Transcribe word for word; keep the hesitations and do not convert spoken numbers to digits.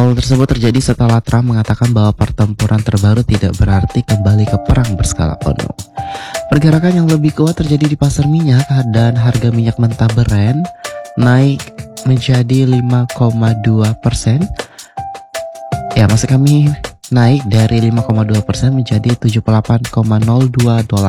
Hal tersebut terjadi setelah Trump mengatakan bahwa pertempuran terbaru tidak berarti kembali ke perang berskala penuh. Pergerakan yang lebih kuat terjadi di pasar minyak dan harga minyak mentah Brent naik menjadi lima koma dua persen. Ya, maksud kami naik dari lima koma dua persen menjadi tujuh puluh delapan koma nol dua dolar